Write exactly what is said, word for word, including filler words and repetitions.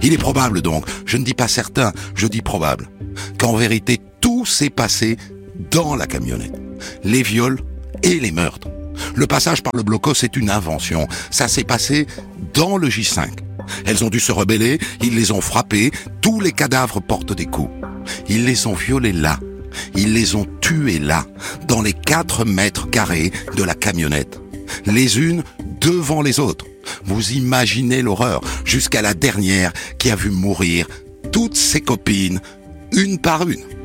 Il est probable donc, je ne dis pas certain, je dis probable, qu'en vérité tout s'est passé dans la camionnette. Les viols et les meurtres. Le passage par le blocos est une invention. Ça s'est passé dans le J cinq. Elles ont dû se rebeller, ils les ont frappées, tous les cadavres portent des coups. Ils les ont violées là. Ils les ont tuées là, dans les quatre mètres carrés de la camionnette. Les unes devant les autres. Vous imaginez l'horreur, jusqu'à la dernière qui a vu mourir toutes ses copines, une par une.